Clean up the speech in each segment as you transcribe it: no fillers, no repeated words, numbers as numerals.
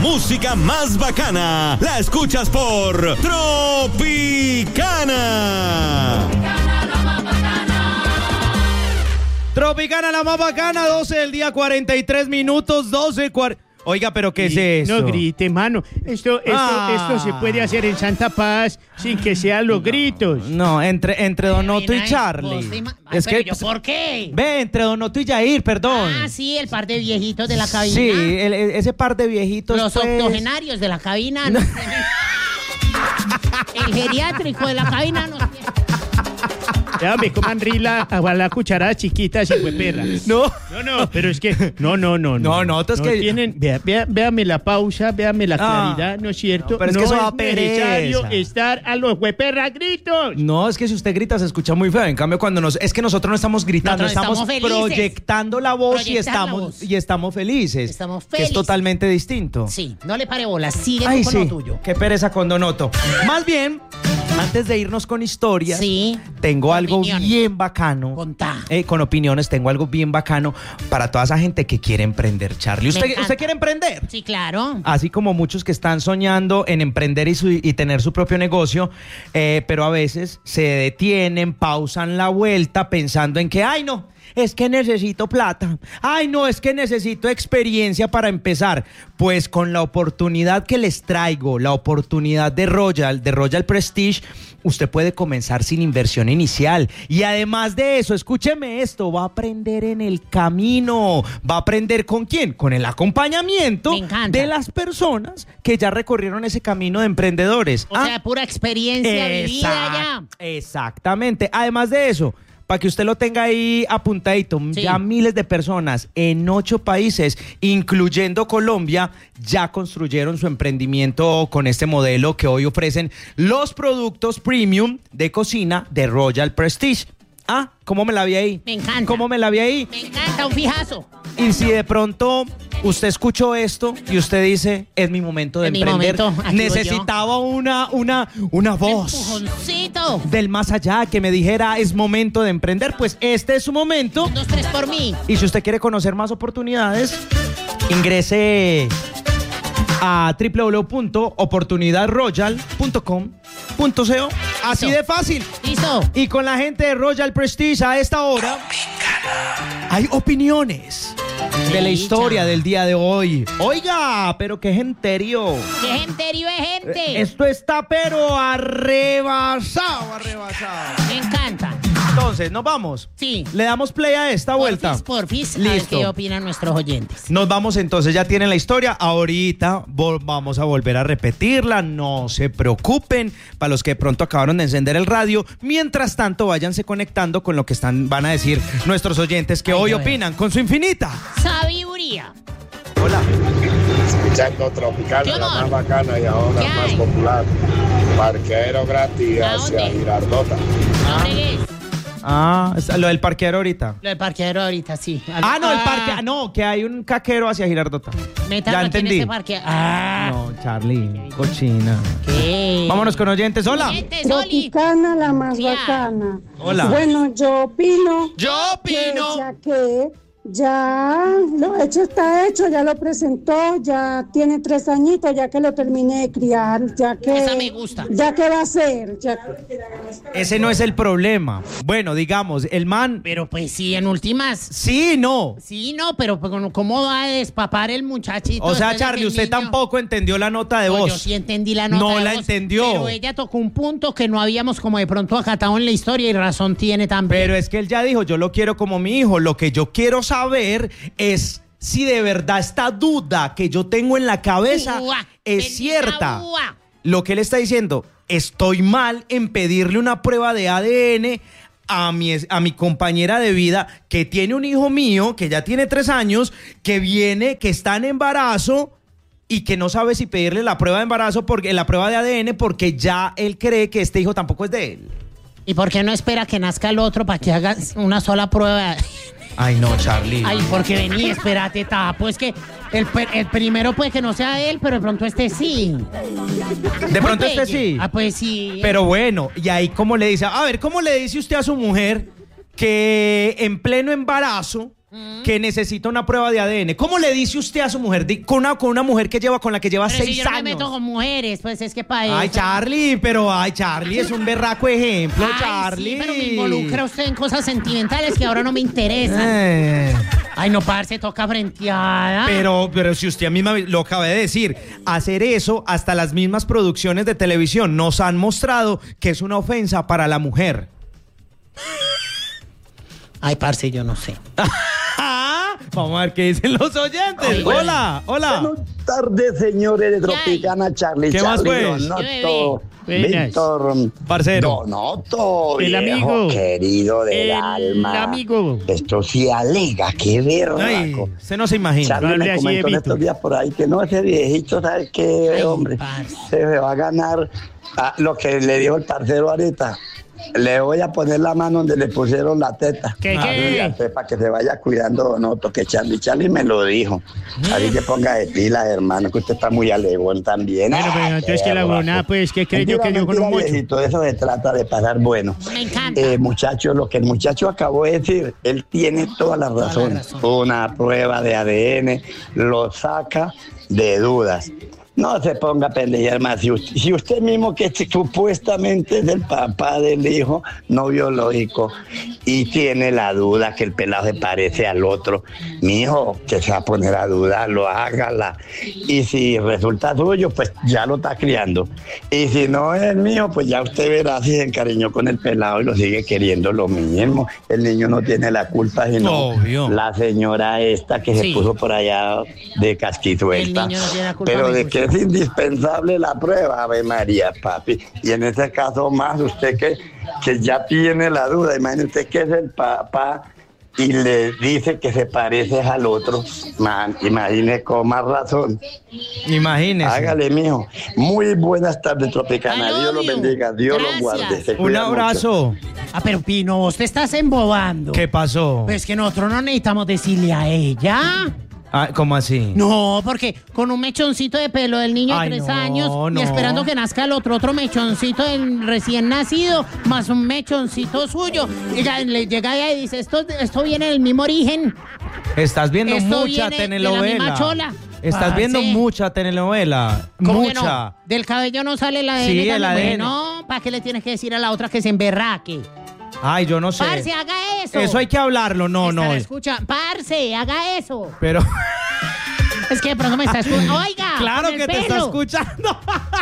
música más bacana la escuchas por Tropicana. Tropicana, la más bacana, 12 del día, 43 minutos, 12:40. Oiga, ¿pero qué es eso? No grite, mano. Esto se puede hacer en Santa Paz sin que sean los gritos. No, entre Donoto y Charlie. Es que ¿por qué? Ve, entre Donoto y Jair, perdón. Ah, sí, el par de viejitos de la cabina. Sí, ese par de viejitos. Los pues... octogenarios de la cabina. No. El geriátrico de la cabina no tiene. Déjame, coman rila a la cucharada chiquita sin perra. No, pero es que no. Es que tienen, véame la pausa, véame la claridad, ¿no es cierto? Pero es que eso da necesario pereza. estar a los hueperra gritos. No, es que si usted grita se escucha muy feo. En cambio, es que nosotros no estamos gritando, Nosotros estamos proyectando la voz y estamos felices. Estamos Que es felices. totalmente distinto. Sí, no le pare bola, sigue Ay, con sí, lo tuyo. qué pereza con Donoto. Más bien, antes de irnos con historias, Sí. tengo algo Opiniones. bien bacano. Contá. Con opiniones, tengo algo bien bacano para toda esa gente que quiere emprender, Charlie. Me encanta. ¿Usted quiere emprender? Sí, claro. Así como muchos que están soñando en emprender y tener su propio negocio, pero a veces se detienen, pausan la vuelta pensando en que, ay no, es que necesito plata, ay no, es que necesito experiencia para empezar. Pues con la oportunidad que les traigo, la oportunidad de Royal Prestige, usted puede comenzar sin inversión inicial. Y además de eso, escúcheme esto, va a aprender en el camino. ¿Va a aprender con quién? Con el acompañamiento Me encanta. de las personas que ya recorrieron ese camino de emprendedores. O sea, pura experiencia vivida ya. Exactamente. Además de eso, para que usted lo tenga ahí apuntadito, Sí. ya miles de personas en 8 países, incluyendo Colombia, ya construyeron su emprendimiento con este modelo que hoy ofrecen los productos premium de cocina de Royal Prestige. Ah, ¿cómo me la vi ahí? Me encanta. ¿Cómo me la vi ahí? Me encanta, un fijazo. Y si de pronto usted escuchó esto y usted dice, es mi momento de Es mi emprender, momento, aquí voy yo. necesitaba una voz Empujoncito. del más allá que me dijera, es momento de emprender, pues este es su momento. 1, 2, 3 por mí. Y si usted quiere conocer más oportunidades, ingrese a www.oportunidadroyal.com.co. Así Listo. de fácil. Listo. Y con la gente de Royal Prestige a esta hora hay opiniones de la dicha. historia del día de hoy. Oiga, pero qué genterío. ¿Qué genterío es gente? Esto está pero arrebasado. Me encanta. Entonces, nos vamos. Sí. Le damos play a esta vuelta. Porfis. A ver Listo. qué opinan nuestros oyentes. Nos vamos entonces, ya tienen la historia. Ahorita vamos a volver a repetirla. No se preocupen. Para los que de pronto acabaron de encender el radio. Mientras tanto, váyanse conectando con lo que van a decir nuestros oyentes que Ay, hoy yo veo. opinan con su infinita. Sabiduría. Hola. Escuchando Tropicana, ¿Qué la amor? más bacana y ahora ¿Qué más hay? popular. Parqueadero gratis ¿A hacia dónde? Girardota. No fregues. Ah, lo del parqueadero ahorita. Lo del parqueadero ahorita, sí. Ah, no, el parque. No, que hay un caquero hacia Girardota. Métalo Ya aquí en entendí. ese parque. Ah. No, Charlie, cochina. ¿Qué? Vámonos con oyentes. Hola. Oyentes, Oli. Tropicana, la más Ya. bacana. Hola. Bueno, yo opino Yo que opino. ya lo hecho está hecho, ya lo presentó, ya tiene 3 añitos, ya que lo terminé de criar, ya que... Esa me gusta. Ya que va a ser, ya... Ese no es el problema. Bueno, digamos, el man. Pero pues sí, en últimas. Sí, no. Sí, no, pero pues, ¿cómo va a despapar el muchachito? O sea, después de que Charlie, el usted niño- tampoco entendió la nota de No, voz. yo sí entendí la nota No de la voz, entendió. Pero ella tocó un punto que no habíamos como de pronto acatado en la historia y razón tiene también. Pero es que él ya dijo, yo lo quiero como mi hijo. Lo que yo quiero saber es si de verdad esta duda que yo tengo en la cabeza Ua, es tenía cierta. ua. Lo que él está diciendo, estoy mal en pedirle una prueba de ADN a mi compañera de vida que tiene un hijo mío, que ya tiene 3 años, que está en embarazo y que no sabe si pedirle la prueba de embarazo, la prueba de ADN, porque ya él cree que este hijo tampoco es de él. ¿Y por qué no espera que nazca el otro para que haga una sola prueba? Ay, no, Charlie. Ay, porque vení, espérate, pues que el primero puede que no sea él, pero de pronto este sí. De pronto este sí. Ah, pues sí. Pero bueno, y ahí cómo le dice, a ver, ¿cómo le dice usted a su mujer que en pleno embarazo que necesita una prueba de ADN. ¿Cómo le dice usted a su mujer? Con una mujer con la que lleva Pero 6 si yo no años. me meto con mujeres, pues es que para eso. Ay, Charlie, es un berraco ejemplo, Ay, Charlie. sí, pero me involucra usted en cosas sentimentales que ahora no me interesan. Ay, no, parce, toca frenteada. Pero si usted misma lo acaba de decir, hacer eso, hasta las mismas producciones de televisión nos han mostrado que es una ofensa para la mujer. Ay, parce, yo no sé. Vamos a ver qué dicen los oyentes. Ay, hola. Buenas tardes, señores de Tropicana, Charlie. ¿Qué más, pues? Donoto, Buenas. Víctor, Parcero. Donoto, El viejo amigo. querido del El alma. amigo. Esto sí alega, qué Ay, berraco. usted no se imagina. Charlie No hable me así comentó de en estos Víctor. días por ahí que no, ese viejito, ¿sabes qué, Ay, hombre? parce. Se va a ganar lo que le dijo el parcero ahorita. Le voy a poner la mano donde le pusieron la teta. ¿Qué? Para que se vaya cuidando, Donoto, que Charlie me lo dijo. Así que ponga de pilas, hermano, que usted está muy alegón también. Bueno, pero entonces que la huevonada, pues, ¿qué creyó que dio con un mocho? Viejito, eso se trata de pasar bueno. Me encanta. Muchachos, lo que el muchacho acabó de decir, él tiene toda la razón. Una prueba de ADN lo saca de dudas. No se ponga a pendejear más. Si usted mismo, que supuestamente es el papá del hijo no biológico y tiene la duda que el pelado se parece al otro, mi hijo, que se va a poner a dudar, lo hágala. Y si resulta suyo, pues ya lo está criando. Y si no es mío, pues ya usted verá si se encariñó con el pelado y lo sigue queriendo lo mismo. El niño no tiene la culpa, sino Obvio. la señora esta que Sí. se puso por allá de casquisuelta. El niño no tiene la culpa, Pero me de escucha. que es indispensable la prueba, Ave María, papi. Y en ese caso más, usted que ya tiene la duda, imagínese que es el papá y le dice que se parece al otro, man, imagine con más razón. Imagínese. Hágale, mijo. Muy buenas tardes, Tropicana. I love Dios lo you. bendiga, Dios Gracias. lo guarde. Se Un cuida abrazo. Ah, pero Pino, vos te estás embobando. ¿Qué pasó? Pues que nosotros no necesitamos decirle a ella. ¿Cómo así? No, porque con un mechoncito de pelo del niño de Ay, 3 no, años no. y esperando que nazca el otro mechoncito del recién nacido, más un mechoncito suyo. Ella le llega allá y dice, esto viene del mismo origen. Estás viendo Esto mucha viene de la telenovela. misma chola. Estás Parce. viendo mucha telenovela. ¿Cómo que Mucha. no? Del cabello no sale la ADN. Sí, el ADN. No, ¿para qué le tienes que decir a la otra que se emberraque? Ay, yo no sé. Parce, haga eso. Eso hay que hablarlo. No. Escucha, parce, haga eso. Pero Es que de pronto me está escuchando. Oiga, claro con el que te está pelo. escuchando.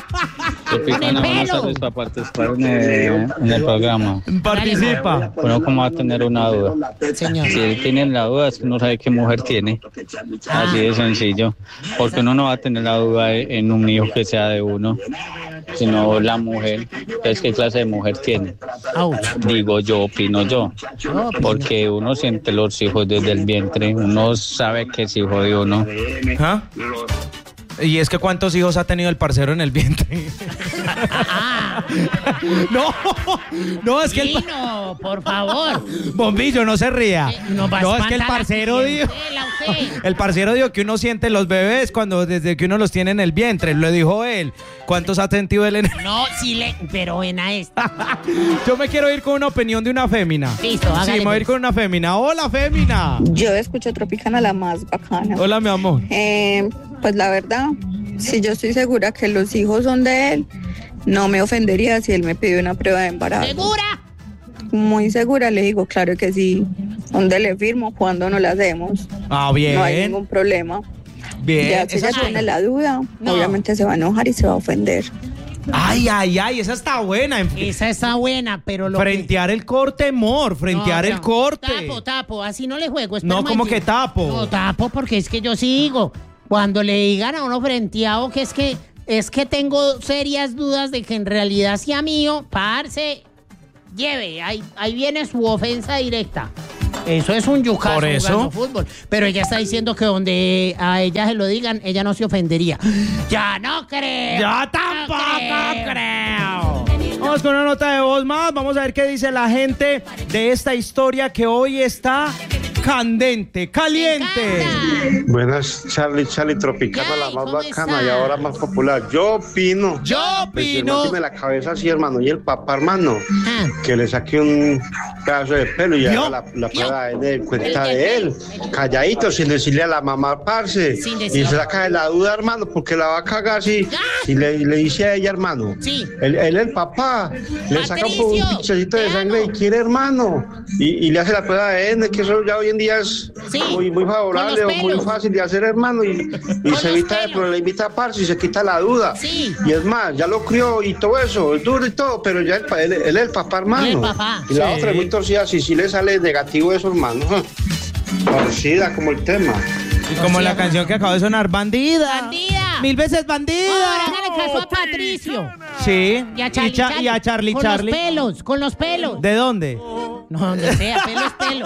Con el Buenas pelo. tardes para participar en el programa. Participa. Bueno, ¿cómo va a tener una duda? Señor. Si él tiene la duda es que no sabe qué mujer tiene. Así de sencillo. Porque uno no va a tener la duda en un hijo que sea de uno, sino la mujer. Entonces, ¿qué clase de mujer tiene? Ouch. Digo yo, opino yo. Porque uno siente los hijos desde el vientre. Uno sabe que es hijo de uno. ¿Ah? Y es que ¿cuántos hijos ha tenido el parcero en el vientre? No, es que el Pino, por favor. Bombillo, no se ría. Nos va a No, es que el espantar a parcero dijo. usted. El parcero dijo que uno siente los bebés desde que uno los tiene en el vientre. Lo dijo él. ¿Cuántos ha sentido él en el... No, pero ven a esta. Yo me quiero ir con una opinión de una fémina. Listo, hágale, Sí, me voy a ir pues. con una fémina. Hola, fémina. Yo escucho Tropicana, la más bacana. Hola, mi amor. Pues la verdad, si yo estoy segura que los hijos son de él, no me ofendería si él me pide una prueba de embarazo. ¿Segura? Muy segura, le digo, claro que sí. ¿Dónde le firmo? ¿Cuándo no la hacemos? Ah, bien. No hay ningún problema. Bien. Ya si Esa ella es- tiene la duda, No. obviamente se va a enojar y se va a ofender. Ay, esa está buena. Esa está buena, pero lo Frentear el corte, amor. Frentear No, el corte. Tapo, así no le juego. No, ¿cómo que tapo? No, tapo porque es que yo sigo. Cuando le digan a uno frenteado que es que tengo serias dudas de que en realidad sea mío, parce, lleve, ahí viene su ofensa directa. Eso es un yucazo Por eso. jugando fútbol. Pero ella está diciendo que donde a ella se lo digan, ella no se ofendería. ¡Ya no creo! Yo tampoco creo. Vamos con una nota de voz más. Vamos a ver qué dice la gente de esta historia que hoy está candente, caliente. Buenas, Charlie Tropicana, Yay, la más ¿cómo bacana está? y ahora más popular. Yo opino. Yo Pues si el opino. man tiene la cabeza así, hermano, y el papá, hermano, Ah. que le saque un pedazo de pelo y ¿Vio? haga la prueba de cuenta de él, calladito, sin decirle a la mamá, parce. Sin Y decirle. se saca de la duda, hermano, porque la va a cagar si le dice a ella, hermano. Sí. Él, el papá, le saca un Patricio, pinchecito de te sangre y amo. quiere, hermano. Y le hace la prueba de ADN, que eso ya hoy en día es Sí, muy favorable con o los muy pelos. fácil de hacer, hermano. Y Con se los evita el pelos. problemita a parce y se quita la duda. Sí. Y es más, ya lo crió y todo eso, es duro y todo, pero ya él es el papá, hermano. Él es el papá. Y la Sí. otra es muy torcida, si le sale negativo eso, hermano. Torcida como el tema. Y como la canción que acaba de sonar, bandida. ¡Bandida! 1000 veces bandida. Ahora hágale caso a Patricio. Sí. Y a Charlie, y a Charlie con Charlie. los pelos, con los pelos. ¿De dónde? No, donde sea, pelo es pelo.